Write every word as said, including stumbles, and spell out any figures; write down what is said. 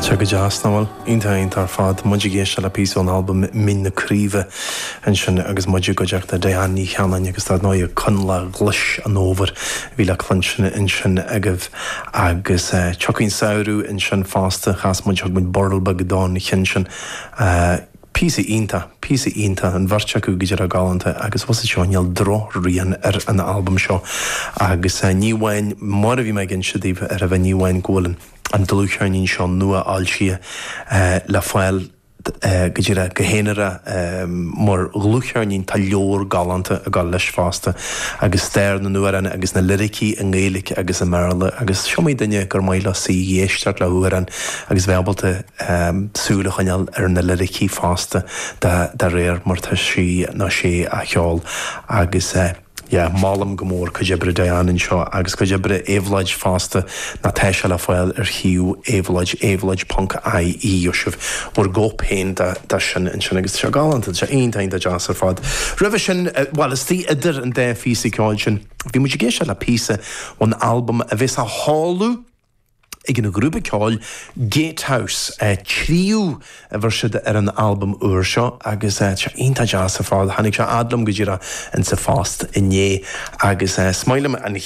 go deasnamhail ionta aontar fad muidir géiste le píos an albumm Min na Críomha an sin agus muidir go deach de déanaí cheannain agus tá nóid chunla gluis an óbhar bhí le clunsin in sin agah agus teochainn saoirú in sin fásta chas muid thug muid borlba go dáin chin sin písa ionta, písa ionta an bharrte acu gidir a gáanta agus was seo neal dro rian ar an albumm seo agus níomhhain mar a bhí me gin siadíh ar a bheith níomhhain ggólan an dlúchearnín seo nua áilsí le fáil go dtíre go héanara mar glúchearnín tá leor galanta a gáil leis fásta agus stéir na nuaran agus na lyricí an Gaelic agus a Merle agus seomí duine gur maiile sí dhéisteart le huaran agus bheabalta súla chuineal ar na lyricí fásta de réir mar tá sí na sé a cheáil agus Ja, málam gomór go debre daanann seo agus go debre éhlaid fásta na teise le fáil ar hiú éhlaid éhlaid punk I E Joseph mar gópéin de sin in sin agus se galanta se aontain de jazz ar fad. Ribh sin well is tí idir an dé físa cáil sin bhí mu géise le písa ón albumm a bhís a háú ag an grúpa ceáil Gatehouse tríú a bhar siad ar an albumm uair seo agus se aonanta jazz ar fád hanig se adlam go dtíre an sa fást inné agus smailem an